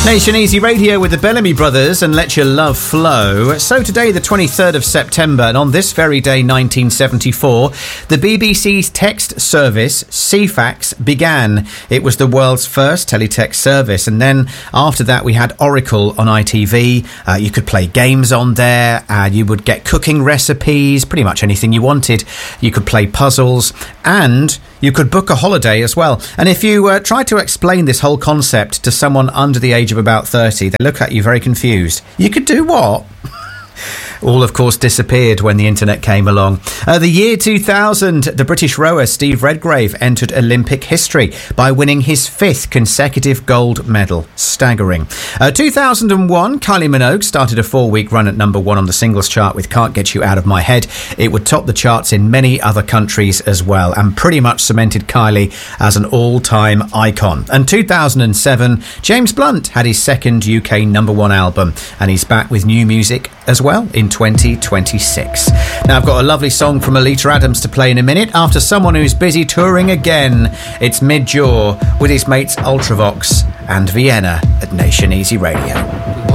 Nation Easy Radio with the Bellamy Brothers and Let Your Love Flow. So today, the 23rd of September, and on this very day, 1974, the BBC's text service, CFAX, began. It was the world's first teletext service, and then after that, we had Oracle on ITV. You could play games on there, you would get cooking recipes, pretty much anything you wanted. You could play puzzles, and you could book a holiday as well. And if you try to explain this whole concept to someone under the age of about 30, they look at you very confused. You could do what? All, of course, disappeared when the internet came along. The year 2000, the British rower Steve Redgrave entered Olympic history by winning his 5th consecutive gold medal. Staggering. 2001, Kylie Minogue started a 4-week run at number 1 on the singles chart with Can't Get You Out of My Head. It would top the charts in many other countries as well, and pretty much cemented Kylie as an all-time icon. And 2007, James Blunt had his 2nd UK number 1 album, and he's back with new music as well in 2026. Now, I've got a lovely song from Alita Adams to play in a minute after someone who's busy touring again. It's Mid-Jaw with his mates Ultravox and Vienna at Nation Easy Radio.